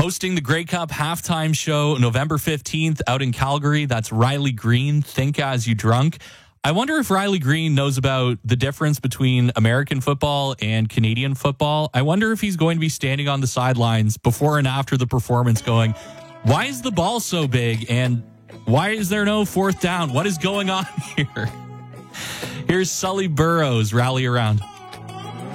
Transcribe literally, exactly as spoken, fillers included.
hosting the Grey Cup halftime show November fifteenth out in Calgary. That's Riley Green, Think As You Drunk. I wonder if Riley Green knows about the difference between American football and Canadian football. I wonder if he's going to be standing on the sidelines before and after the performance going, why is the ball so big? And why is there no fourth down? What is going on here? Here's Sully Burrows, Rally Around.